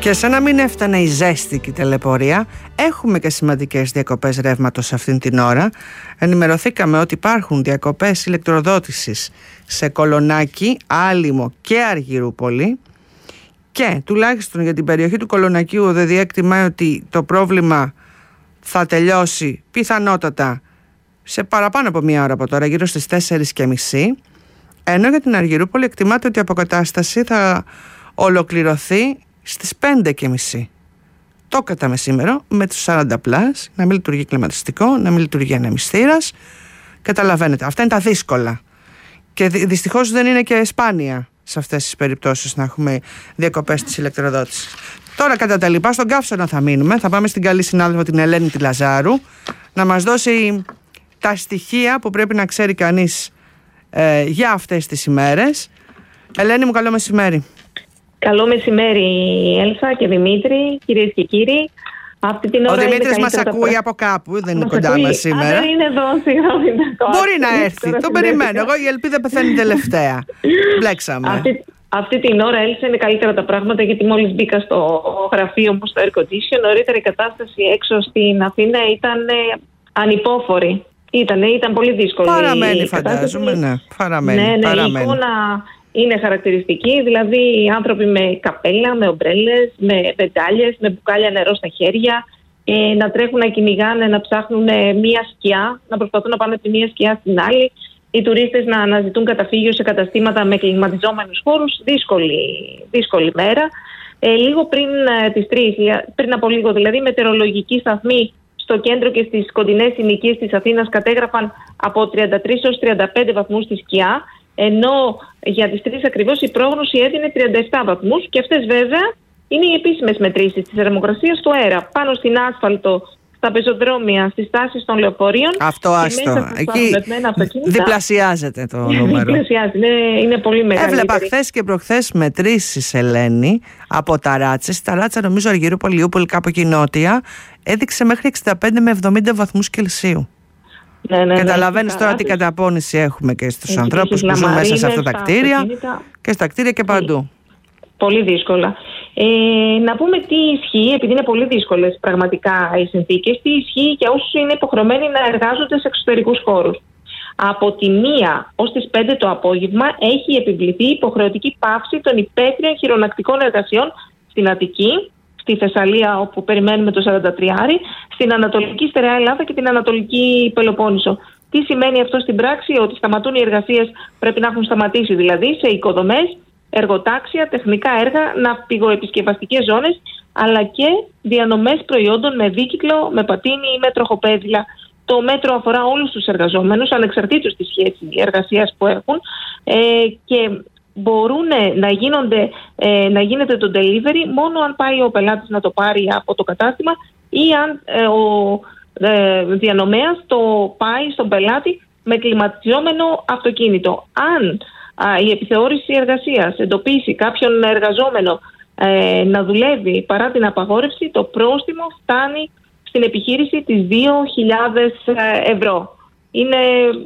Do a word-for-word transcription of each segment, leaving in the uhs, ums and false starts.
Και σαν να μην έφτανε η ζέστη και η ταλαιπωρία, έχουμε και σημαντικές διακοπές ρεύματος αυτήν την ώρα. Ενημερωθήκαμε ότι υπάρχουν διακοπές ηλεκτροδότησης σε Κολονάκι, Άλυμο και Αργυρούπολη. Και τουλάχιστον για την περιοχή του Κολονακίου ο ΔΕΔΙ εκτιμάει ότι το πρόβλημα θα τελειώσει πιθανότατα σε παραπάνω από μία ώρα από τώρα, γύρω στις τέσσερις και μισή. Ενώ για την Αργυρούπολη εκτιμάται ότι η αποκατάσταση θα ολοκληρωθεί στις πέντε και μισή το κατά μεσήμερο, με τους σαράντα πλας, να μην λειτουργεί κλιματιστικό, να μην λειτουργεί ανεμιστήρας. Καταλαβαίνετε, αυτά είναι τα δύσκολα. Και δυστυχώς δεν είναι και σπάνια σε αυτές τις περιπτώσεις να έχουμε διακοπές της ηλεκτροδότησης. Τώρα κατά τα λοιπά στον Καύσωνα θα μείνουμε. Θα πάμε στην καλή συνάδελφο την Ελένη τη Λαζάρου να μας δώσει τα στοιχεία που πρέπει να ξέρει κανείς ε, για αυτές τις ημέρες. Ελένη μου, καλό μεσημέρι. Καλό μεσημέρι Έλσα και Δημήτρη, κυρίες και κύριοι. Αυτή την ώρα ο Δημήτρης μας ακούει τα... από κάπου, δεν είναι μας κοντά μας σήμερα. Α, δεν είναι εδώ, συγγνώμη. Μπορεί να έρθει, το περιμένω. Εγώ η ελπίδα πεθαίνει τελευταία. Μπλέξαμε. Αυτή, αυτή την ώρα, Έλσα, είναι καλύτερα τα πράγματα, γιατί μόλις μπήκα στο γραφείο μου στο air condition, νωρίτερα η κατάσταση έξω στην Αθήνα ήταν ε, ανυπόφορη. Ήτανε, ήταν πολύ δύσκολη. Παραμένει, φαντάζομαι, ναι. Παραμένει, ναι, ναι, παραμένει. Η εικόνα είναι χαρακτηριστική, δηλαδή άνθρωποι με καπέλα, με ομπρέλες, με πεντάλιες, με μπουκάλια νερό στα χέρια, ε, να τρέχουν να κυνηγάνε, να ψάχνουν μία σκιά, να προσπαθούν να πάνε από τη μία σκιά στην άλλη. Οι τουρίστες να αναζητούν καταφύγιο σε καταστήματα με κλιματιζόμενους χώρους. Δύσκολη, δύσκολη μέρα. Ε, λίγο πριν ε, τις τρεις, πριν από λίγο δηλαδή, μετεωρολογικοί σταθμοί στο κέντρο και στις κοντινές συνοικίες της Αθήνας κατέγραφαν από τριάντα τρεις έως τριάντα πέντε βαθμούς στη σκιά, ενώ για τις τρεις ακριβώς η πρόγνωση έδινε τριάντα επτά βαθμούς, και αυτές βέβαια είναι οι επίσημες μετρήσεις της θερμοκρασίας του αέρα. Πάνω στην άσφαλτο, στα πεζοδρόμια, στις στάσεις των λεωφορείων. Αυτό άστο. Εκεί διπλασιάζεται το νούμερο. Διπλασιάζεται, είναι, είναι πολύ μεγάλη. Έβλεπα χθες και προχθές μετρήσεις, Ελένη, από ταράτσες. Ταράτσα, νομίζω Αργυρούπολη, Λιούπολη, κάπου εκεί νότια, έδειξε μέχρι εξήντα πέντε με εβδομήντα βαθμούς Κελσίου. Ναι, ναι, καταλαβαίνεις ναι, τώρα τι καταπώνηση έχουμε και στους ανθρώπους που ζουν μέσα σε αυτά τα κτίρια αυτοκίνητα. Και στα κτίρια και παντού. Πολύ δύσκολα. Ε, να πούμε τι ισχύει, επειδή είναι πολύ δύσκολες πραγματικά οι συνθήκες, τι ισχύει για όσους είναι υποχρεωμένοι να εργάζονται σε εξωτερικούς χώρους. Από τη μία ως τις πέντε το απόγευμα έχει επιβληθεί υποχρεωτική πάυση των υπαίθριων χειρονακτικών εργασιών στην Αττική, στη Θεσσαλία, όπου περιμένουμε το σαράντα τρία, στην Ανατολική Στερεά Ελλάδα και την Ανατολική Πελοπόννησο. Τι σημαίνει αυτό στην πράξη? Ότι σταματούν οι εργασίες, πρέπει να έχουν σταματήσει δηλαδή, σε οικοδομές, εργοτάξια, τεχνικά έργα, ναυπηγοεπισκευαστικές ζώνες, αλλά και διανομές προϊόντων με δίκυκλο, με πατίνι ή με τροχοπέδιλα. Το μέτρο αφορά όλους τους εργαζόμενους, ανεξαρτήτως της σχέσης εργασίας που έχουν, ε, και μπορούν να, γίνονται, ε, να γίνεται το delivery μόνο αν πάει ο πελάτης να το πάρει από το κατάστημα ή αν ε, ο ε, διανομέας το πάει στον πελάτη με κλιματιζόμενο αυτοκίνητο. Αν α, η επιθεώρηση εργασίας εντοπίσει κάποιον εργαζόμενο ε, να δουλεύει παρά την απαγόρευση, το πρόστιμο φτάνει στην επιχείρηση τις δύο χιλιάδες ευρώ. Είναι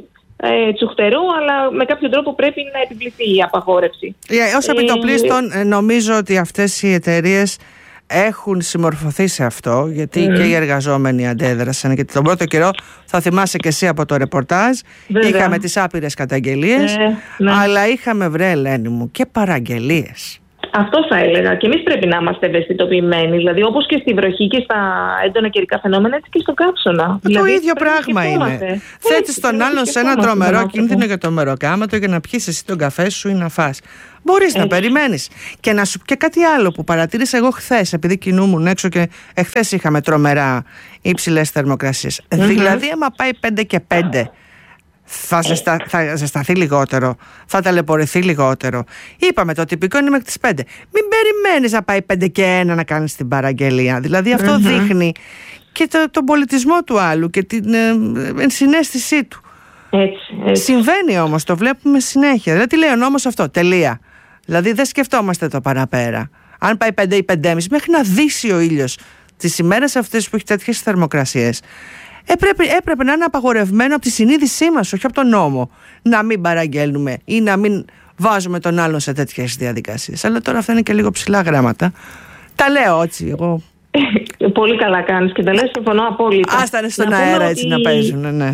ε, τσουχτερό, αλλά με κάποιο τρόπο πρέπει να επιβληθεί η απαγόρευση. Yeah, ως επιτοπλίστων ε, νομίζω ότι αυτές οι εταιρείες έχουν συμμορφωθεί σε αυτό, γιατί mm. και οι εργαζόμενοι αντέδρασαν. Γιατί τον πρώτο καιρό, θα θυμάσαι και εσύ από το ρεπορτάζ, βέβαια, είχαμε τις άπειρες καταγγελίες, ε, ναι. αλλά είχαμε, βρε Ελένη μου, και παραγγελίες. Αυτό θα έλεγα. Και εμείς πρέπει να είμαστε ευαισθητοποιημένοι. Δηλαδή, όπως και στη βροχή και στα έντονα καιρικά φαινόμενα, έτσι και στον καύσωνα. Το δηλαδή, ίδιο πράγμα είναι. Θέτεις τον άλλον σε ένα τρομερό κίνδυνο για το μεροκάματο για να πιεις εσύ τον καφέ σου ή να φας. Μπορείς να περιμένεις. Και να σου και κάτι άλλο που παρατήρησα εγώ χθες, επειδή κινούμουν έξω και εχθές είχαμε τρομερά υψηλές θερμοκρασίες. Mm-hmm. Δηλαδή, άμα πάει πέντε και πέντε. Θα, ζεστα, θα ζεσταθεί λιγότερο, θα ταλαιπωρηθεί λιγότερο. Είπαμε το τυπικό είναι μέχρι τις πέντε. Μην περιμένεις να πάει πέντε και ένα να κάνεις την παραγγελία. Δηλαδή αυτό mm-hmm. δείχνει και το, τον πολιτισμό του άλλου και την ε, ενσυναίσθησή του. Έτσι, έτσι. Συμβαίνει όμως, το βλέπουμε συνέχεια. Δηλαδή τι λέει ο νόμος αυτό, τελεία. Δηλαδή δεν σκεφτόμαστε το παραπέρα. Αν πάει πέντε ή πέντε και μισή, μέχρι να δύσει ο ήλιος τις ημέρες αυτές που έχει τέτοιες θερμοκρασίες, Έπρεπε, έπρεπε να είναι απαγορευμένο από τη συνείδησή μας, όχι από τον νόμο, να μην παραγγέλνουμε ή να μην βάζουμε τον άλλον σε τέτοιες διαδικασίες. Αλλά τώρα αυτά είναι και λίγο ψηλά γράμματα. Τα λέω έτσι εγώ. Πολύ καλά κάνεις και τα λες, συμφωνώ απόλυτα. Άστανε στον αέρα έτσι ότι... να παίζουν, ναι.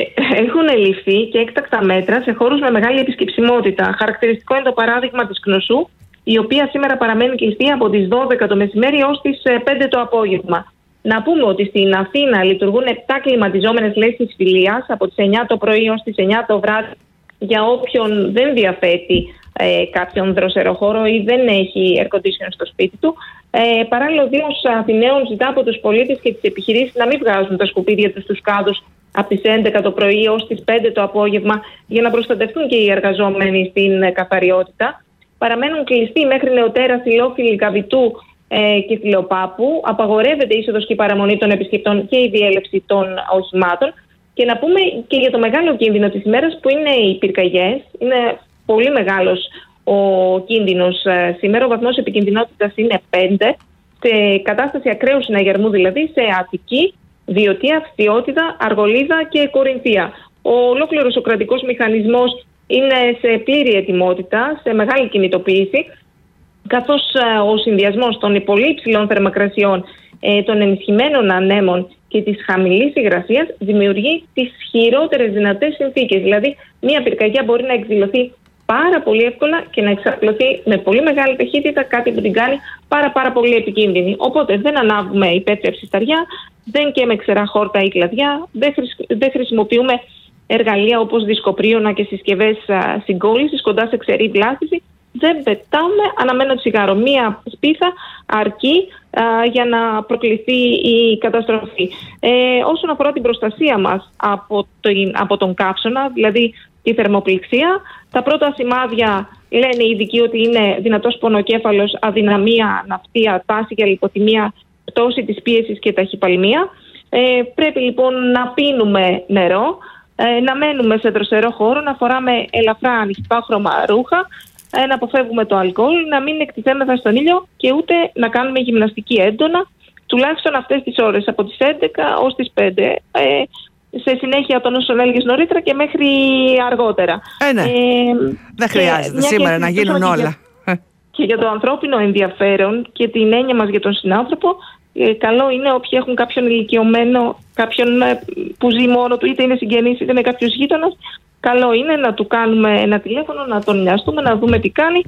Έχουν ληφθεί και έκτακτα μέτρα σε χώρους με μεγάλη επισκεψιμότητα. Χαρακτηριστικό είναι το παράδειγμα της Κνωσού, η οποία σήμερα παραμένει κλειστή από τις δώδεκα το μεσημέρι ως τις πέντε το απόγευμα. Να πούμε ότι στην Αθήνα λειτουργούν επτά κλιματιζόμενες λέξεις φιλίας από τις εννιά το πρωί ως τις εννιά το βράδυ για όποιον δεν διαθέτει ε, κάποιον δροσερό χώρο ή δεν έχει air condition στο σπίτι του. Ε, παράλληλα, ο Δήμος Αθηναίων ζητά από τους πολίτες και τις επιχειρήσεις να μην βγάζουν τα σκουπίδια τους στους κάδους από τις έντεκα το πρωί ως τις πέντε το απόγευμα για να προστατευτούν και οι εργαζόμενοι στην καθαριότητα. Παραμένουν κλειστοί μέχρι νεοτέρα Φιλόφιλη, Καβιτού ε, και Φιλοπάπου. Απαγορεύεται η είσοδος και η παραμονή των επισκεπτών και η διέλευση των οχημάτων. Και να πούμε και για το μεγάλο κίνδυνο της ημέρας που είναι οι πυρκαγιές. Είναι πολύ μεγάλος ο κίνδυνος ε, σήμερα. Ο βαθμός επικινδυνότητας είναι πέντε. Σε κατάσταση ακραίου συναγερμού δηλαδή σε Αττική, Βιωτία, Φθιώτιδα, Αργολίδα και Κορινθία. Ο ολόκληρος ο κρατικός μηχανισμός είναι σε πλήρη ετοιμότητα, σε μεγάλη κινητοποίηση, καθώς ο συνδυασμός των πολύ υψηλών θερμοκρασιών, των ενισχυμένων ανέμων και της χαμηλής υγρασίας δημιουργεί τις χειρότερες δυνατές συνθήκες. Δηλαδή, μία πυρκαγιά μπορεί να εκδηλωθεί πάρα πολύ εύκολα και να εξαπλωθεί με πολύ μεγάλη ταχύτητα, κάτι που την κάνει πάρα πάρα πολύ επικίνδυνη. Οπότε δεν ανάβουμε υπέτρια ψισταριά, δεν καίμε ξερά χόρτα ή κλαδιά, δεν, χρησι... δεν χρησιμοποιούμε εργαλεία όπως δισκοπρίωνα και συσκευές συγκόλλησης κοντά σε ξερή βλάστηση. Δεν πετάμε αναμένο τσιγάρο. Μία σπίθα αρκεί α, για να προκληθεί η καταστροφή. Ε, όσον αφορά την προστασία μας από, το, από τον καύσωνα, δηλαδή τη θερμοπληξία, τα πρώτα σημάδια λένε οι ειδικοί ότι είναι δυνατός πονοκέφαλος, αδυναμία, ναυτία, τάση για λιποθυμία, πτώση της πίεσης και ταχυπαλμία. Ε, πρέπει λοιπόν να πίνουμε νερό, ε, να μένουμε σε δροσερό χώρο, να φοράμε ελαφρά ανοιχτόχρωμα ρούχα, ε, να αποφεύγουμε το αλκοόλ, να μην εκτιθέμεθα στον ήλιο και ούτε να κάνουμε γυμναστική έντονα, τουλάχιστον αυτές τις ώρες, από τις έντεκα ως τις πέντε. Ε, σε συνέχεια των όσων έλεγες νωρίτερα και μέχρι αργότερα. Ε, ναι. ε, Δεν χρειάζεται σήμερα να γίνουν όλα. Και, και για το ανθρώπινο ενδιαφέρον και την έννοια μας για τον συνάνθρωπο, ε, καλό είναι όποιοι έχουν κάποιον ηλικιωμένο, κάποιον ε, που ζει μόνο του, είτε είναι συγγενής είτε είναι κάποιος γείτονας, καλό είναι να του κάνουμε ένα τηλέφωνο, να τον νοιαστούμε, να δούμε τι κάνει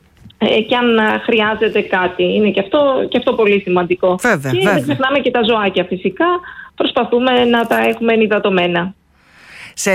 ε, και αν χρειάζεται κάτι. Είναι και αυτό, και αυτό πολύ σημαντικό. Βέβαια, και βέβαια. δεν ξεχνάμε και τα ζωάκια φυσικά. Προσπαθούμε να τα έχουμε ενυδατωμένα. Σε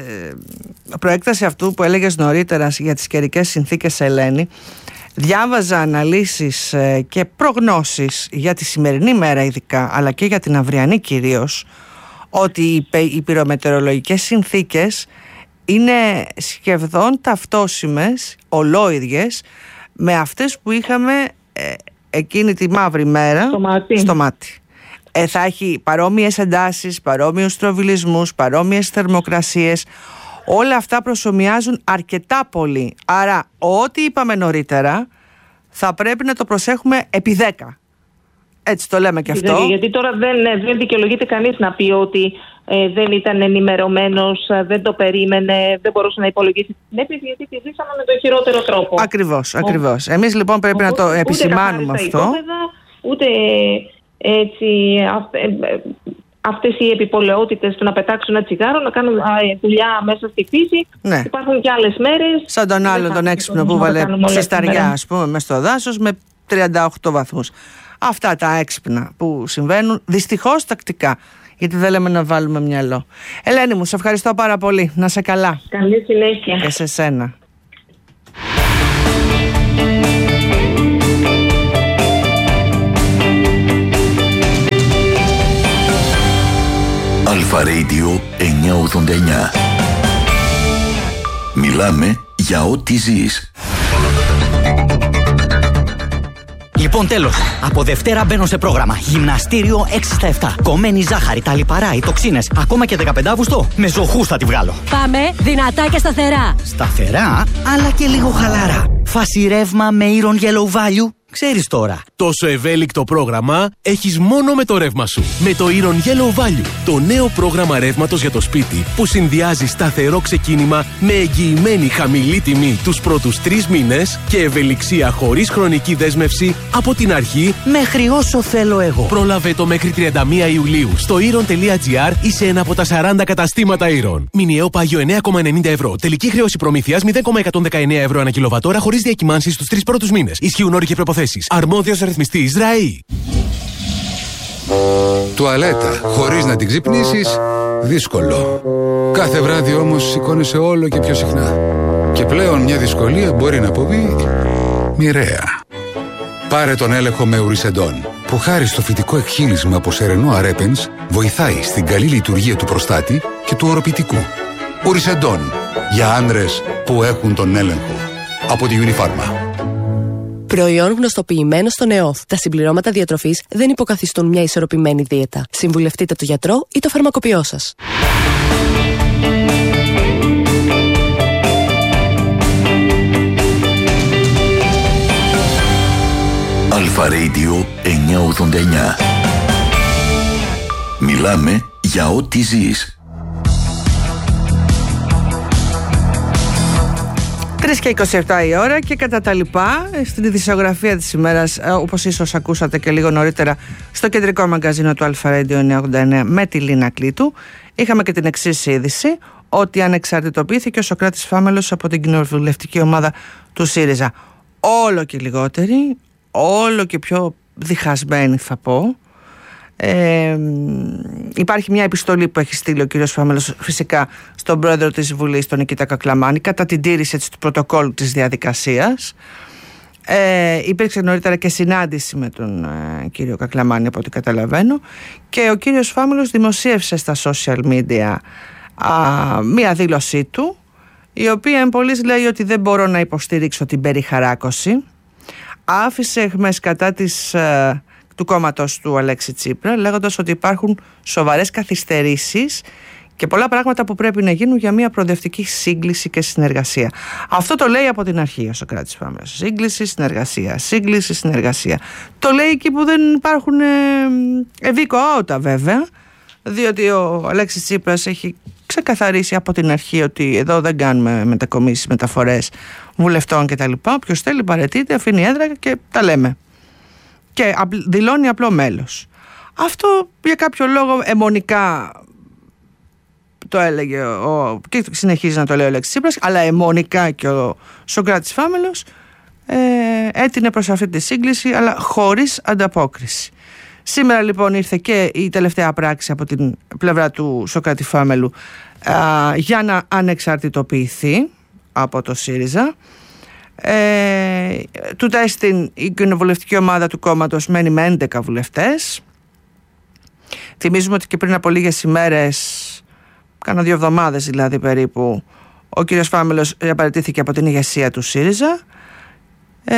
προέκταση αυτού που έλεγες νωρίτερα για τις καιρικές συνθήκες, Ελένη, διάβαζα αναλύσεις και προγνώσεις για τη σημερινή μέρα ειδικά, αλλά και για την αυριανή κυρίως, ότι οι πυρομετεωρολογικές συνθήκες είναι σχεδόν ταυτόσιμες, ολόιδιες, με αυτές που είχαμε εκείνη τη μαύρη μέρα στο μάτι. Στο μάτι. Ε, θα έχει παρόμοιες εντάσεις, παρόμοιους τροβιλισμούς, παρόμοιες θερμοκρασίες. Όλα αυτά προσομοιάζουν αρκετά πολύ. Άρα ό,τι είπαμε νωρίτερα θα πρέπει να το προσέχουμε επί δέκα. Έτσι το λέμε και αυτό. Γιατί τώρα δεν, δεν δικαιολογείται κανείς να πει ότι ε, δεν ήταν ενημερωμένος, δεν το περίμενε, δεν μπορούσε να υπολογίσει την έπιση, γιατί τη ζήσαμε με τον χειρότερο τρόπο. Ακριβώς, ακριβώς. Εμείς λοιπόν πρέπει ο, να το επισημάνουμε ούτε αυτό. Οικόπεδα, ούτε έτσι αυτές οι επιπολαιότητες του να πετάξουν ένα τσιγάρο, να κάνουν δουλειά μέσα στη φύση. Ναι. Υπάρχουν και άλλες μέρες. Σαν τον άλλον τον έξυπνο που βάλε ψισταριά, ας πούμε, μες στο δάσος με τριάντα οκτώ βαθμούς. Αυτά τα έξυπνα που συμβαίνουν δυστυχώς τακτικά, γιατί δεν λέμε να βάλουμε μυαλό. Ελένη μου, σε ευχαριστώ πάρα πολύ. Να σε καλά. Καλή συνέχεια. Και σε σένα. Αλφα Radio εννιακόσια ογδόντα εννιά. Μιλάμε για ό,τι ζεις. Λοιπόν, τέλος. Από Δευτέρα μπαίνω σε πρόγραμμα. Γυμναστήριο έξι στα επτά. Κομμένη ζάχαρη, τα λιπαρά, οι τοξίνες. Ακόμα και δεκαπέντε Αυγούστου. Με ζωχούς θα τη βγάλω. Πάμε δυνατά και σταθερά. Σταθερά, αλλά και λίγο χαλαρά. Φάση ρεύμα με Iron Yellow Value. ξέρεις τώρα. Τόσο ευέλικτο πρόγραμμα έχεις μόνο με το ρεύμα σου. Με το Iron Yellow Value, το νέο πρόγραμμα ρεύματος για το σπίτι που συνδυάζει σταθερό ξεκίνημα με εγγυημένη χαμηλή τιμή τους πρώτους τρεις μήνες και ευελιξία χωρίς χρονική δέσμευση από την αρχή μέχρι όσο θέλω εγώ. Πρόλαβε το μέχρι τριάντα μία Ιουλίου στο iron τελεία gr ή σε ένα από τα σαράντα καταστήματα Iron. Μηνιαίο πάγιο εννέα κόμμα ενενήντα ευρώ. Τελική χρέωση προμήθειας μηδέν κόμμα εκατόν δεκαεννέα ευρώ ανά κιλοβατόρα χωρίς διακυμάνσεις στους τρεις πρώτους μήνες. Ισχύουν όροι και προϋποθέσεις. Αρμόδιος ρυθμιστής ΡΑΗ. Τουαλέτα χωρίς να την ξυπνήσεις, δύσκολο. Κάθε βράδυ όμως σηκώνεσαι όλο και πιο συχνά. Και πλέον μια δυσκολία μπορεί να αποβεί μοιραία. Πάρε τον έλεγχο με Ουρισεντόν, που χάρη στο φυτικό εκχύλισμα από σερενό αρέπενς βοηθάει στην καλή λειτουργία του προστάτη και του οροπητικού. Ουρισεντόν, για άνδρες που έχουν τον έλεγχο. Από τη Unifarma. Προϊόν γνωστοποιημένο στον ΕΟΦ. Τα συμπληρώματα διατροφής δεν υποκαθιστούν μια ισορροπημένη δίαιτα. Συμβουλευτείτε τον γιατρό ή το φαρμακοποιό σας. Αλφα Radio εννιακόσια ογδόντα εννιά. Μιλάμε για ό,τι ζεις. τρεις και είκοσι επτά η ώρα και κατά τα λοιπά στην ειδησιογραφία της ημέρας, όπως ίσως ακούσατε και λίγο νωρίτερα στο κεντρικό μαγκαζίνο του Αλφα Radio εννιακόσια ογδόντα εννιά με τη Λίνα Κλήτου, είχαμε και την εξής είδηση, ότι ανεξαρτητοποιήθηκε ο Σωκράτης Φάμελος από την κοινοβουλευτική ομάδα του ΣΥΡΙΖΑ. Όλο και λιγότεροι, όλο και πιο διχασμένοι θα πω. Ε, υπάρχει μια επιστολή που έχει στείλει ο κύριος Φάμελος φυσικά στον πρόεδρο της Βουλής, τον Νικήτα Κακλαμάνη, κατά την τήρηση έτσι, του πρωτοκόλλου της διαδικασίας. Ε, υπήρξε νωρίτερα και συνάντηση με τον ε, κύριο Κακλαμάνη από ό,τι καταλαβαίνω, και ο κύριος Φάμελος δημοσίευσε στα social media α, μια δήλωσή του, η οποία εν πολλής λέει ότι δεν μπορώ να υποστηρίξω την περιχαράκωση. Άφησε εχμές κατά της ε, του κόμματος του Αλέξη Τσίπρα, λέγοντας ότι υπάρχουν σοβαρές καθυστερήσεις και πολλά πράγματα που πρέπει να γίνουν για μια προοδευτική σύγκληση και συνεργασία. Αυτό το λέει από την αρχή ο Σωκράτης Φάμελος. Σύγκληση, συνεργασία, σύγκληση, συνεργασία. Το λέει εκεί που δεν υπάρχουν ε, ευήκοα βέβαια, διότι ο Αλέξης Τσίπρας έχει ξεκαθαρίσει από την αρχή ότι εδώ δεν κάνουμε μετακομίσεις, μεταφορές βουλευτών κτλ. Όποιος θέλει παραιτείται, αφήνει έδρα και τα λέμε. Και δηλώνει απλό μέλος. Αυτό για κάποιο λόγο αιμονικά το έλεγε ο, και συνεχίζει να το λέει ο Αλέξης Τσίπρας, αλλά αιμονικά και ο Σωκράτης Φάμελος ε, έτεινε προς αυτή τη σύγκληση, αλλά χωρίς ανταπόκριση. Σήμερα λοιπόν ήρθε και η τελευταία πράξη από την πλευρά του Σωκράτη Φάμελου α, για να ανεξαρτητοποιηθεί από το ΣΥΡΙΖΑ. Ε, του τέστην η κοινοβουλευτική ομάδα του κόμματος μένει με έντεκα βουλευτές. Θυμίζουμε ότι και πριν από λίγες ημέρες, κάνα δύο εβδομάδες δηλαδή περίπου, ο κύριος Φάμελος απαρατήθηκε από την ηγεσία του ΣΥΡΙΖΑ, ε,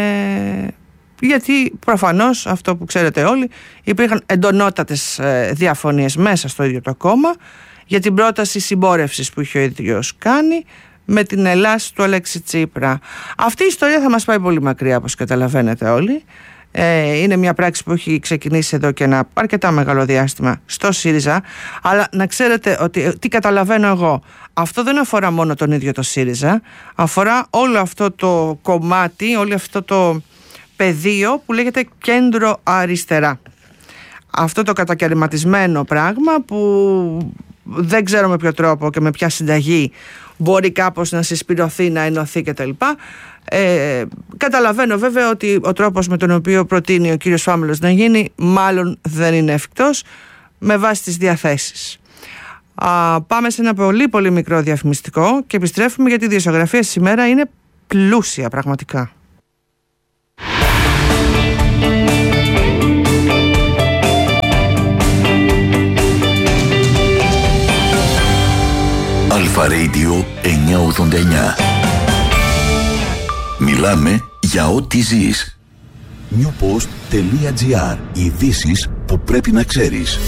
γιατί προφανώς, αυτό που ξέρετε όλοι, υπήρχαν εντονότατες ε, διαφωνίες μέσα στο ίδιο το κόμμα για την πρόταση συμπόρευσης που είχε ο ίδιος κάνει με την Ελλάς του Αλέξη Τσίπρα. Αυτή η ιστορία θα μας πάει πολύ μακριά, όπως καταλαβαίνετε όλοι. Ε, είναι μια πράξη που έχει ξεκινήσει εδώ και ένα αρκετά μεγάλο διάστημα στο ΣΥΡΙΖΑ, αλλά να ξέρετε ότι τι καταλαβαίνω εγώ, αυτό δεν αφορά μόνο τον ίδιο το ΣΥΡΙΖΑ, αφορά όλο αυτό το κομμάτι, όλο αυτό το πεδίο που λέγεται κέντρο αριστερά. Αυτό το κατακαιρματισμένο πράγμα που δεν ξέρω με ποιο τρόπο και με ποια συνταγή μπορεί κάπως να συσπηρωθεί, να ενωθεί κτλ. Ε, καταλαβαίνω βέβαια ότι ο τρόπος με τον οποίο προτείνει ο κύριος Φάμελος να γίνει μάλλον δεν είναι εφικτός με βάση τις διαθέσεις. Α, πάμε σε ένα πολύ πολύ μικρό διαφημιστικό και επιστρέφουμε, γιατί η ειδησιογραφία σήμερα είναι πλούσια πραγματικά. Αλφα Radio εννιακόσια ογδόντα εννιά. Μιλάμε για ό,τι ζεις. newpost.gr. Ειδήσεις που πρέπει να ξέρεις.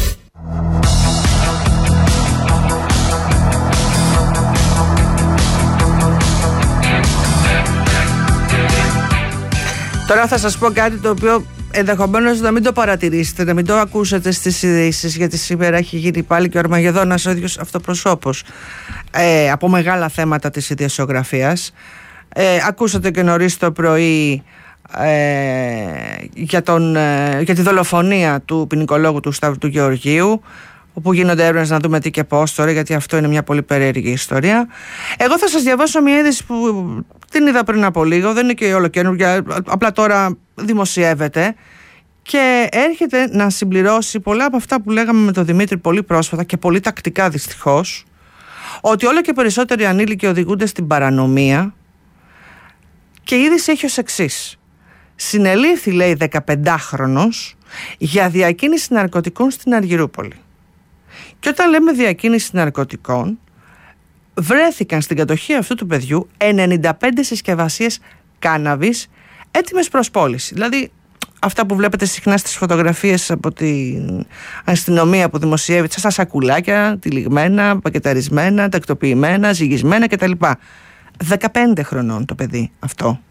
Τώρα θα σας πω κάτι το οποίο ενδεχομένως να μην το παρατηρήσετε, να μην το ακούσετε στις ειδήσεις, γιατί σήμερα έχει γίνει πάλι και ο Αρμαγεδόνας ο ίδιος αυτοπροσώπος ε, από μεγάλα θέματα της ιδιοσιογραφίας. Ε, ακούσατε και νωρίς το πρωί ε, για, τον, ε, για τη δολοφονία του ποινικολόγου του Σταύρου του Γεωργίου, όπου γίνονται έρευνες να δούμε τι και πώς τώρα, γιατί αυτό είναι μια πολύ περίεργη ιστορία. Εγώ θα σας διαβάσω μια είδηση που την είδα πριν από λίγο, δεν είναι και όλο καινούργια, απλά τώρα δημοσιεύεται και έρχεται να συμπληρώσει πολλά από αυτά που λέγαμε με τον Δημήτρη πολύ πρόσφατα και πολύ τακτικά δυστυχώς, ότι όλο και περισσότεροι ανήλικοι οδηγούνται στην παρανομία. Και η είδηση έχει ως εξής. Συνελήφθη, λέει, δεκαπεντάχρονος για διακίνηση ναρκωτικών στην Αργυρούπολη. Και όταν λέμε διακίνηση ναρκωτικών, βρέθηκαν στην κατοχή αυτού του παιδιού ενενήντα πέντε συσκευασίες κάναβης έτοιμες προς πώληση. Δηλαδή αυτά που βλέπετε συχνά στις φωτογραφίες από την αστυνομία που δημοσιεύει, στα σακουλάκια, τυλιγμένα, πακεταρισμένα, τακτοποιημένα, ζυγισμένα κτλ. δεκαπέντε χρονών το παιδί αυτό.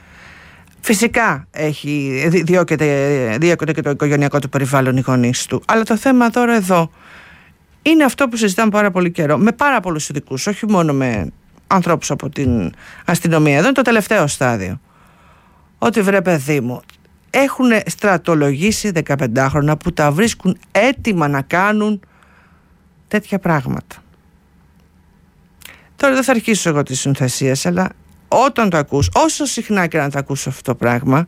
Φυσικά έχει, διώκεται, διώκεται και το οικογενειακό του περιβάλλον, οι γονείς του. Αλλά το θέμα τώρα εδώ είναι αυτό που συζητάμε πάρα πολύ καιρό, με πάρα πολλούς ειδικούς, όχι μόνο με ανθρώπους από την αστυνομία. Εδώ είναι το τελευταίο στάδιο. Ότι βρε παιδί μου, έχουν στρατολογήσει δεκαπεντάχρονα που τα βρίσκουν έτοιμα να κάνουν τέτοια πράγματα. Τώρα δεν θα αρχίσω εγώ τις συνθεσίες, αλλά όταν το ακούς, όσο συχνά και να το ακούς αυτό το πράγμα,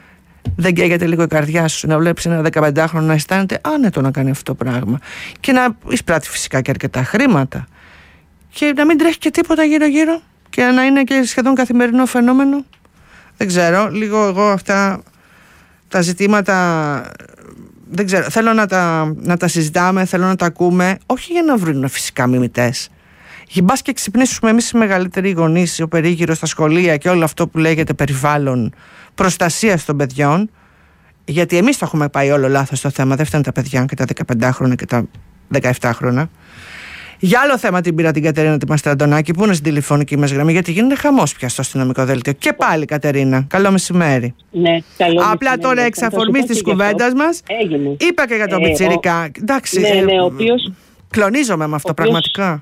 δεν καίγεται λίγο η καρδιά σου να βλέπεις ένα δεκαπεντάχρονο να αισθάνεται άνετο να κάνει αυτό το πράγμα και να εισπράττει φυσικά και αρκετά χρήματα και να μην τρέχει και τίποτα γύρω-γύρω και να είναι και σχεδόν καθημερινό φαινόμενο. Δεν ξέρω, λίγο εγώ αυτά τα ζητήματα δεν ξέρω, θέλω να τα, να τα συζητάμε, θέλω να τα ακούμε, όχι για να βρουν φυσικά μιμητές. Για μπας και ξυπνήσουμε εμείς οι μεγαλύτεροι γονείς, ο περίγυρος στα σχολεία και όλο αυτό που λέγεται περιβάλλον προστασίας των παιδιών, γιατί εμείς το έχουμε πάει όλο λάθος το θέμα, δεν φτάνουν τα παιδιά και τα δεκαπεντάχρονα και τα δεκαεφτάχρονα. Για άλλο θέμα την πήρα την Κατερίνα τη Μαστραντονάκη, που είναι στην τηλεφωνική μας γραμμή, γιατί γίνεται χαμός πια στο αστυνομικό δέλτιο. Και πάλι, Κατερίνα, καλό μεσημέρι. Ναι, καλό Απλά μεσημέρι. τώρα εξ αφορμής της κουβέντας μας, είπα και για τον ε, Πιτσιρικά. Ο... Εντάξει, ναι, ναι, ε, ο οποίος... κλονίζομαι με αυτό οποίος... πραγματικά.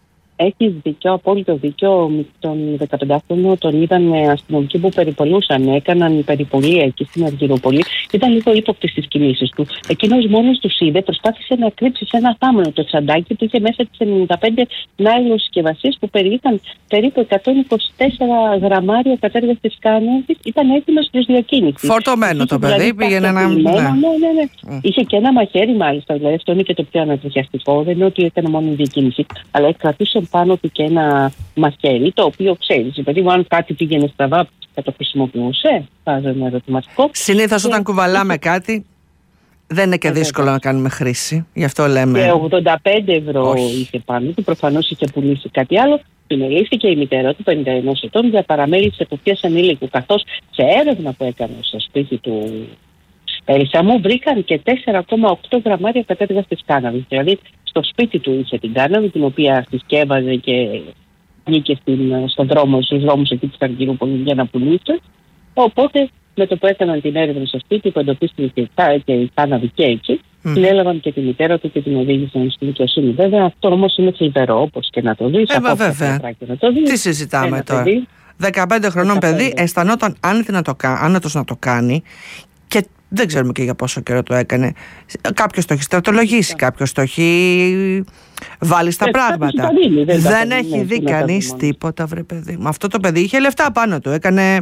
Έχεις δίκιο, απόλυτο δίκιο. Τον δεκαπεντάχρονο τον είδαν αστυνομικοί που περιπολούσαν, έκαναν περιπολία εκεί στην Αργυρούπολη. Ήταν λίγο ύποπτη στις κινήσεις του. Εκείνος μόνος τους είδε, προσπάθησε να κρύψει σε ένα θάμνο το τσαντάκι που είχε μέσα τις ενενήντα πέντε νάιλον συσκευασίες που περιείχαν περίπου εκατόν είκοσι τέσσερα γραμμάρια κατέργαστης κάναβης. Ήταν έτοιμος προς διακίνηση. Φορτωμένο το παιδί, δηλαδή, πήγαινε να. Ναι, ναι, ναι. ναι. Mm. Είχε και ένα μαχαίρι μάλιστα. Δηλαδή αυτό είναι και το πιο ανατριχιαστικό. Δεν είναι ότι έκανε μόνο διακίνηση, αλλά κρατούσε πάνω του και ένα μαχαίρι, το οποίο ξέρεις, δηλαδή αν κάτι πήγαινε στραβά θα το χρησιμοποιούσε, βάζω ένα ερωτηματικό. Συνήθως και... όταν κουβαλάμε κάτι δεν είναι και δύσκολο να κάνουμε χρήση, γι' αυτό λέμε. Και ογδόντα πέντε ευρώ είχε πάνω του, προφανώς είχε πουλήσει κάτι άλλο. Συνελήφθηκε η μητέρα του πενήντα ενός ετών για παραμέληση εποπτείας ανήλικου, καθώς σε έρευνα που έκανε στο σπίτι του Περισαμού βρήκαν και τέσσερα κόμμα οκτώ γραμμάρια κατέργαστης κάναβης. Δηλαδή στο σπίτι του είχε την κάναβη, την οποία συσκεύαζε και βγήκε στον δρόμο, στους δρόμους εκεί της Αργυρούπολης για να πουλήσει. Οπότε με το που έκαναν την έρευνα στο σπίτι, που εντοπίστηκε και η κάναβη και εκεί, mm. την έλαβαν και τη μητέρα του και την οδήγησαν στη δικαιοσύνη. Βέβαια αυτό όμως είναι θλιβερό, όπως και να το δεις. Ε, βέβαια. Τι συζητάμε τώρα. Παιδί, δεκαπέντε χρονών παιδί αισθανόταν άνετο να το, άνετος να το κάνει και δεν ξέρουμε και για πόσο καιρό το έκανε. Κάποιος το έχει στρατολογήσει, κάποιος το έχει βάλει στα πράγματα. Δίνει, δεν δεν έχει ναι, δει κανείς τίποτα, βρε παιδί. Με αυτό το παιδί είχε λεφτά πάνω του. Έκανε.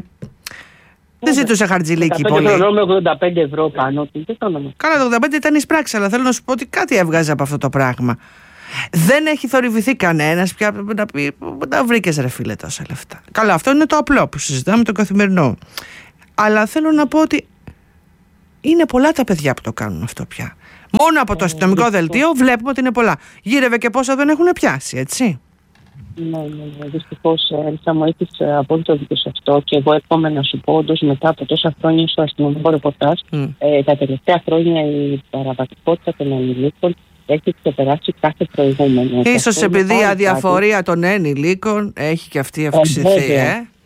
Δεν ζήτουσε χαρτζηλίκι πολύ. Χρονών με ογδόντα πέντε ευρώ πάνω του. Κάνα το ογδόντα πέντε ήταν εις πράξη, αλλά θέλω να σου πω ότι κάτι έβγαζε από αυτό το πράγμα. Δεν έχει θορυβηθεί κανένας πια να πει να βρήκες ρε φίλε τόσα λεφτά. Καλά, αυτό είναι το απλό που συζητάμε, το καθημερινό. Αλλά θέλω να πω ότι είναι πολλά τα παιδιά που το κάνουν αυτό πια. Μόνο από το αστυνομικό δελτίο βλέπουμε ότι είναι πολλά. Γύρευε και πόσα δεν έχουν πιάσει, έτσι. Ναι, ναι, δυστυχώς θα μου έχεις απόλυτο δίκιο σε αυτό και εγώ εύχομαι να σου πω όντως μετά από τόσα χρόνια στο αστυνομικό ρεπορτάζ mm. ε, τα τελευταία χρόνια η παραβατικότητα των ανηλίκων έχει ξεπεράσει κάθε προηγούμενο. Ίσως επειδή η αδιαφορία των ενηλίκων έχει και αυτή αυξηθεί, ε.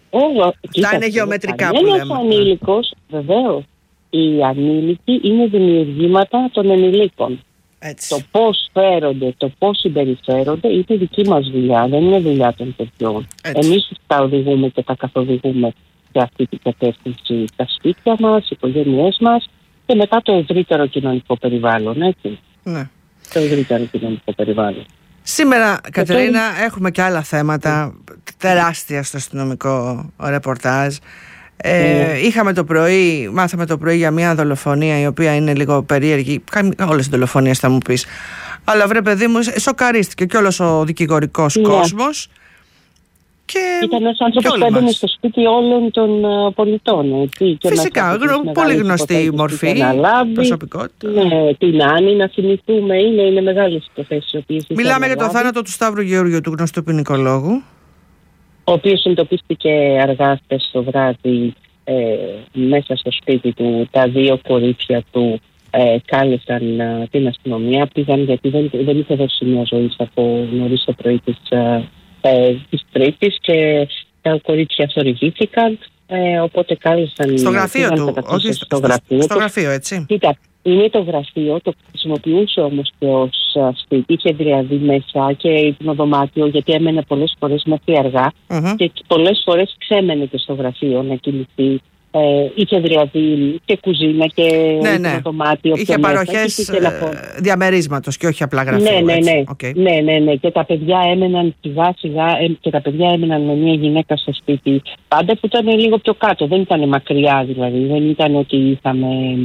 Αυτά είναι γεωμετρικά που λέμε. Ένας ανήλικος, βεβαίως, οι ανήλικοι είναι δημιουργήματα των ενηλίκων. Έτσι. Το πώς φέρονται, το πώς συμπεριφέρονται είναι δική μας δουλειά, δεν είναι δουλειά των παιδιών. Εμείς τα οδηγούμε και τα καθοδηγούμε σε αυτή την κατεύθυνση τα σπίτια μας, οι οικογένειές μας και μετά το ευρύτερο κοινωνικό περιβάλλον, έτσι. Ναι. Το ευρύτερο κοινωνικό περιβάλλον. Σήμερα, Κατερίνα, έχουμε και άλλα θέματα τεράστια στο αστυνομικό ρεπορτάζ. Ε, mm. Είχαμε το πρωί, μάθαμε το πρωί για μια δολοφονία η οποία είναι λίγο περίεργη. Όλες οι δολοφονίες θα μου πεις. Αλλά βρε παιδί μου, σοκαρίστηκε και όλος ο δικηγορικός yeah. κόσμος. Και ήταν ένας άνθρωπος που έμπαινε στο σπίτι όλων των uh, πολιτών. Έτσι, και φυσικά, γνω, πολύ γνωστή μορφή, προσωπικότητα. Ναι, την Άννη, να θυμηθούμε, είναι, είναι μεγάλες υποθέσεις. Μιλάμε για το θάνατο του Σταύρου Γεωργίου, του γνωστού ποινικολόγου. Ο οποίος συνειδητοποιήθηκε αργά χθες το βράδυ ε, μέσα στο σπίτι του. Τα δύο κορίτσια του ε, κάλεσαν ε, την αστυνομία. Πήγαν γιατί δεν, δεν είχε δώσει σημεία ζωής από νωρίς το πρωί της, ε, ε, της Τρίτης και τα κορίτσια θορυβήθηκαν. Ε, οπότε κάλεσαν... Στο γραφείο του, όχι στο, στο, γραφείο, στο γραφείο, έτσι. Κοίτα, είναι το γραφείο, το χρησιμοποιούσε όμως και ως σπίτι, είχε δηλαδή μέσα και υπνοδωμάτιο, γιατί έμενε πολλές φορές μέχρι αργά uh-huh. και πολλές φορές ξέμενε και στο γραφείο να κινηθεί. Ε, είχε δηλαδή και κουζίνα και ναι, ναι. υπνοδωμάτιο. Είχε παροχές διαμερίσματος και όχι απλά γραφείο. Ναι, ναι, ναι. Okay. ναι, ναι, ναι. Και τα παιδιά έμεναν σιγά σιγά και τα παιδιά έμεναν με μια γυναίκα στο σπίτι. Πάντα που ήταν λίγο πιο κάτω, δεν ήταν μακριά δηλαδή, δεν ήταν ότι είχαμε...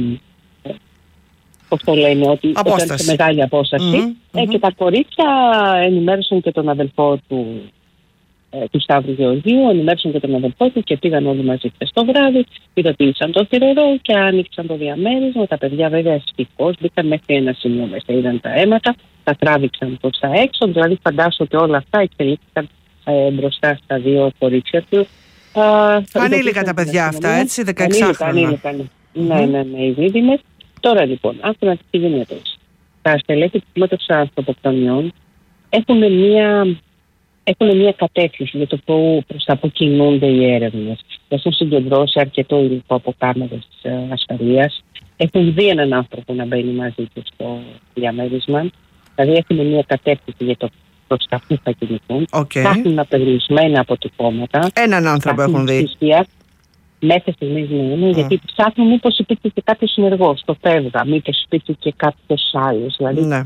Όπως το λένε, ότι ήταν σε μεγάλη απόσταση. Mm-hmm, ε, mm-hmm. Και τα κορίτσια ενημέρωσαν και τον αδελφό του, ε, του Σταύρου Γεωργίου, ενημέρωσαν και τον αδελφό του και πήγαν όλοι μαζί χθες το βράδυ, ειδοποίησαν το θηρορό και άνοιξαν το διαμέρισμα. Τα παιδιά βέβαια ευτυχώς μπήκαν μέχρι ένα σημείο μέσα, είδαν τα αίματα, τα τράβηξαν προς τα έξω, δηλαδή φαντάσου ότι όλα αυτά εξελίχθηκαν ε, μπροστά στα δύο κορίτσια του. Ανήλικα τα παιδιά αυτά, έτσι, δεκαέξι χρόνια. Ναι, ναι, ναι, οι δίδυμες. Τώρα λοιπόν, άκου να τι γίνεται. Τα στελέχη του Τμήματος Ανθρωποκτονιών έχουν μια, έχουν μια κατεύθυνση για το που, προς τα που κινούνται οι έρευνες. Έχουν συγκεντρώσει αρκετό υλικό από κάμερες ασφαλείας. Έχουν δει έναν άνθρωπο να μπαίνει μαζί του στο διαμέρισμα. Δηλαδή έχουν μια κατεύθυνση για το προς τα που θα κινηθούν. Okay. Υπάρχουν απεγνωσμένα αποτυπώματα. Έναν άνθρωπο έχουν δει. Στοιχεία. Μέχρι στιγμής ναι, ναι, mm. γιατί ψάχνουν μήπως υπήρχε και κάποιος συνεργός στο φεύγα, μήπως υπήρχε και κάποιος άλλος. Δηλαδή ναι.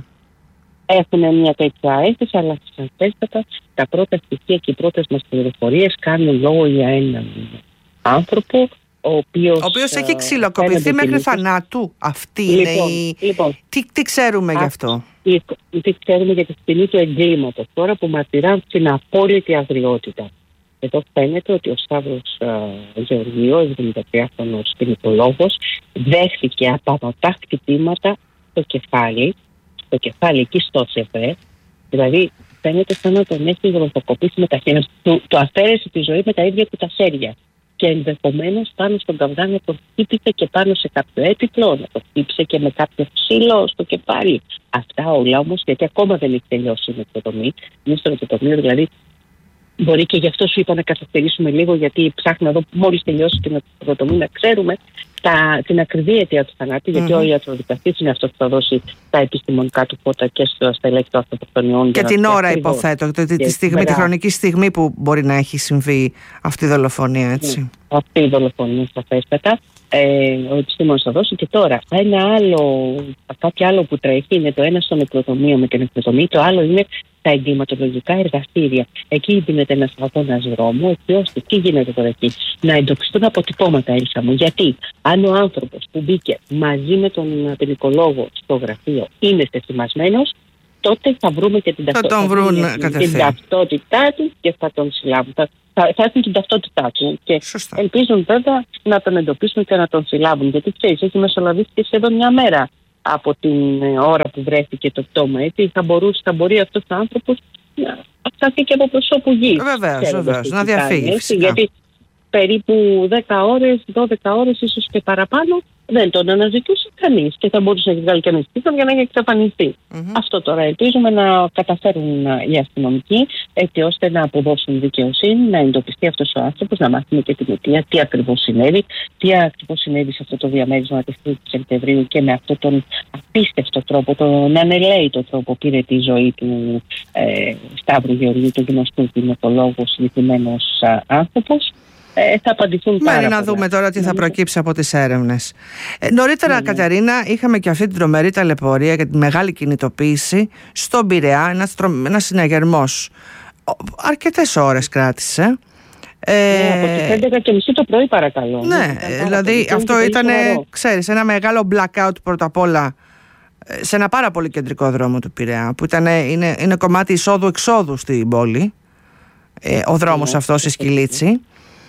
έχουν μια τέτοια αίσθηση, αλλά σαφέστατα τα πρώτα στοιχεία και οι πρώτες μας πληροφορίες κάνουν λόγο για έναν άνθρωπο ο οποίος, ο οποίος έχει ξυλοκοπηθεί μέχρι θανάτου. Αυτή λοιπόν, είναι η... Λοιπόν, τι, τι ξέρουμε γι' αυτό? Τι, τι ξέρουμε για τη σκηνή του εγκλήματος τώρα που μαρτυρά την απόλυτη αγριότητα. Εδώ φαίνεται ότι ο Σταύρος uh, Γεωργίου, εβδομηντατριάχρονος ποινικολόγος, δέχθηκε απαρατά χτυπήματα στο κεφάλι, στο κεφάλι εκεί στο σεβέ, δηλαδή φαίνεται σαν να τον έχει γροθοκοπήσει με τα χέρια του, του αφαίρεσε τη ζωή με τα ίδια του τα χέρια και ενδεχομένως πάνω στον καβγά να το χτύπησε και πάνω σε κάποιο έπιπλο, να το χτύπησε και με κάποιο ξύλο στο κεφάλι. Αυτά όλα όμως, γιατί ακόμα δεν έχει τελειώσει η νεκροτομή, είναι στο νεκροτομείο δηλαδή. Μπορεί και γι' αυτό σου είπα να καθυστερήσουμε λίγο, γιατί ψάχνω εδώ μόλις τελειώσει την νεκροτομή να ξέρουμε τα, την ακριβή αιτία του θανάτου, γιατί mm-hmm. ο ιατροδικαστής είναι αυτό που θα δώσει τα επιστημονικά του φώτα και στο στελέχη των Ανθρωποκτονιών. Και την ώρα υποθέτω, τη, τη, στιγμή, τη χρονική στιγμή που μπορεί να έχει συμβεί αυτή η δολοφονία, έτσι. Mm. Αυτή η δολοφονία σαφέστατα. Ε, ο επιστήμονας θα δώσει. Και τώρα ένα άλλο, κάτι άλλο που τρέχει είναι το ένα στο νεκροτομείο με την νεκροτομή, το άλλο είναι τα εγκληματολογικά εργαστήρια. Εκεί γίνεται ένας αγώνας δρόμου, έτσι ώστε τι γίνεται τώρα εκεί? Να εντοπιστούν αποτυπώματα, Έλσα μου. Γιατί αν ο άνθρωπος που μπήκε μαζί με τον ποινικολόγο στο γραφείο είναι στεθυμασμένος, τότε θα βρούμε και την, θα ταυτό... τον βρουν την ταυτότητά του και θα τον συλλάβουν. Θα, θα, θα έχουν την ταυτότητά του και σωστά. Ελπίζουν βέβαια να τον εντοπίσουν και να τον συλλάβουν. Γιατί ξέρεις, έχει μεσολαβήσει και σχεδόν μια μέρα από την ώρα που βρέθηκε το πτώμα. Έτσι θα, μπορούσε, θα μπορεί αυτός ο άνθρωπος να φτάσει και από προσώπου γης. Βεβαίως, βεβαίως, να διαφύγει. Έτσι, γιατί περίπου δέκα ώρες, δώδεκα ώρες, ίσως και παραπάνω, δεν τον αναζητούσε κανείς και θα μπορούσε να έχει βγάλει και ένα στίχο για να έχει εξαφανιστεί. Mm-hmm. Αυτό τώρα ελπίζουμε να καταφέρουν οι αστυνομικοί, έτσι ώστε να αποδώσουν δικαιοσύνη, να εντοπιστεί αυτός ο άνθρωπος, να μάθουμε και την αιτία, τι ακριβώς συνέβη, τι ακριβώς συνέβη σε αυτό το διαμέρισμα της τρίτης Σεπτεμβρίου και με αυτόν τον απίστευτο τρόπο, τον ανελαίητο τρόπο πήρε τη ζωή του ε, Σταύρου Γεωργίου, του γνωστού κινηματολόγου, συγκεκριμένος άνθρωπος. Ε, θα απαντηθούν πάρα Μένει πολλά. να δούμε τώρα τι θα προκύψει από τις έρευνες. Ε, νωρίτερα, ναι, Κατερίνα, είχαμε και αυτή την τρομερή ταλαιπωρία και τη μεγάλη κινητοποίηση στον Πειραιά, ένας, ένας συναγερμός. Αρκετές ώρες κράτησε. Ε, ναι, από τις έντεκα και μισή το πρωί, παρακαλώ. Ναι, δηλαδή αυτό ήταν, ξέρεις, ένα μεγάλο blackout πρώτα απ' όλα σε ένα πάρα πολύ κεντρικό δρόμο του Πειραιά, που ήταν, είναι, είναι κομμάτι εισόδου-εξόδου στην πόλη, ε, ο δρόμος, ναι, αυτός, η Σκυλίτση.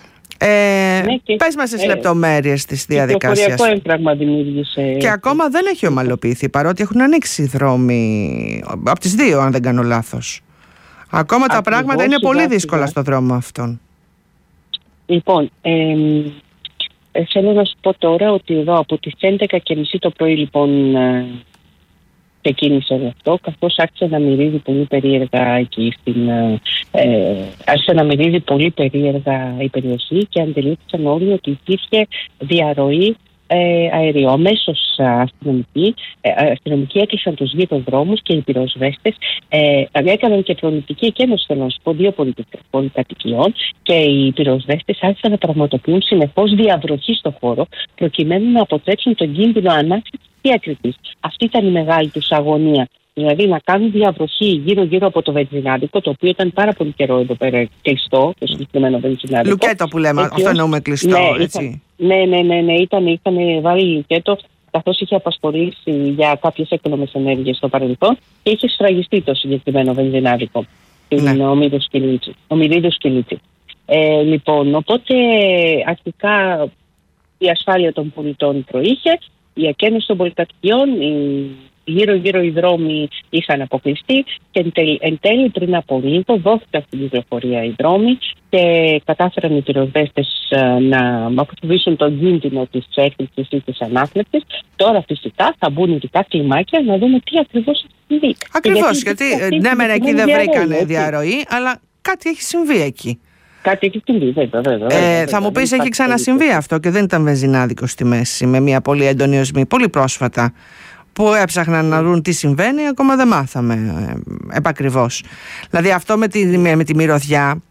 Ε, ναι, και, πες μας τις ε, λεπτομέρειες της διαδικασίας. Έμφραγμα δημιούργησε. Και ακόμα δεν έχει ομαλοποιηθεί, παρότι έχουν ανοίξει δρόμοι από τις δύο, αν δεν κάνω λάθος. Ακόμα τα Ακριβώς, πράγματα είναι πολύ δύσκολα στο δρόμο αυτόν. Λοιπόν, ε, ε, θέλω να σου πω τώρα ότι εδώ από τις έντεκα και μισή το πρωί, λοιπόν, ε, ξεκίνησε όλο αυτό, καθώς άρχισε να μυρίζει πολύ περίεργα εκεί στην, ε, άρχισε να μυρίζει πολύ περίεργα η περιοχή και αντιλήφθησαν όλοι ότι υπήρχε διαρροή ε, αερίου. Αμέσως αστυνομικοί, ε, αστυνομικοί έκλεισαν τους γύρω δρόμους και οι πυροσβέστες ε, έκαναν και προληπτική εκένωση, θέλω να σου πω, δύο πολυκατοικιών, και οι πυροσβέστες άρχισαν να πραγματοποιούν συνεχώς διαβροχή στο χώρο προκειμένου να αποτρέψουν τον κίνδυνο ανάκτησης διακριτής. Αυτή ήταν η μεγάλη τους αγωνία. Δηλαδή να κάνουν διαβροχή γύρω-γύρω από το βενζινάδικο, το οποίο ήταν πάρα πολύ καιρό εδώ πέρα κλειστό, το συγκεκριμένο βενζινάδικο. Λουκέτο που λέμε, αυτό εννοούμε κλειστό, ναι, έτσι. Ναι, ναι, ναι, ναι, ήταν, είχαν βάλει λουκέτο, καθώς είχε απασχολήσει για κάποιες έκονομες ενέργειες στο παρελθόν και είχε σφραγιστεί το συγκεκριμένο βενζινάδικο, την ναι. Ομιλίδου Σκυλίτση. Ε, λοιπόν, οπότε αρχικά η ασφάλεια των πολιτών προείχε, η εκένωση των πολυκατοικιών, γύρω-γύρω οι δρόμοι είχαν αποκλειστεί και εν τέλει, εν τέλει πριν από λίγο δόθηκαν στην κυκλοφορία οι δρόμοι και κατάφεραν οι πυροσβέστες να αποφύγουν τον κίνδυνο της έκρηξης ή της ανάφλεψης. Τώρα φυσικά θα μπουν ειδικά κλιμάκια να δούμε τι ακριβώς έχει συμβεί. Ακριβώς, γιατί, γιατί ναι, μεν εκεί δεν βρήκανε διαρροή, αλλά κάτι έχει συμβεί εκεί. Κάτι έχει συμβεί, βέβαια. βέβαια, βέβαια ε, θα μου πεις, έχει ξανασυμβεί αυτό και δεν ήταν βενζινάδικο στη μέση, με μια πολύ έντονη οσμή, πολύ πρόσφατα, που έψαχναν να δουν τι συμβαίνει, ακόμα δεν μάθαμε ε, επακριβώς. Δηλαδή αυτό με τη, με, με τη μυρωδιά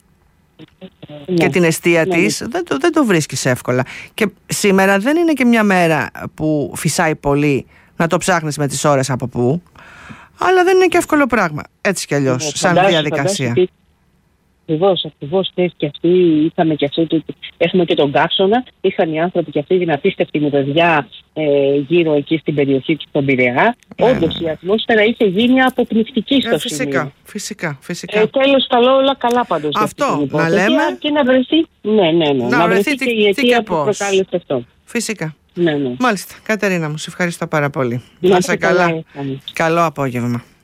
ναι. και την εστία ναι. της δεν το, δεν το βρίσκεις εύκολα. Και σήμερα δεν είναι και μια μέρα που φυσάει πολύ να το ψάχνεις με τις ώρες από πού, αλλά δεν είναι και εύκολο πράγμα, έτσι κι αλλιώς, ναι, σαν φαντάσου, διαδικασία. Φαντάσου, Ακριβώς, ακριβώς θες και αυτοί, είχαμε και αυτό, έχουμε και τον καύσωνα, είχαν οι άνθρωποι και αυτή την απίστευτη μυρωδιά ε, γύρω εκεί στην περιοχή του στον Πειραιά. Yeah. Όντως η ατμόσφαιρα είχε γίνει αποπνικτική στο yeah, φυσικά, σημείο. Φυσικά, φυσικά. Ε, τέλος καλό, όλα καλά πάντως. Αυτό, να λέμε. Και να βρεθεί, ναι, ναι, ναι, να, να βρεθεί, βρεθεί και η αιτία που προκάλεσε αυτό. Φυσικά. Ναι, ναι. Μάλιστα, Κατερίνα μου, σε ευχαριστώ πάρα πολύ. Να είσαι καλά. καλά. Καλό απόγευμα.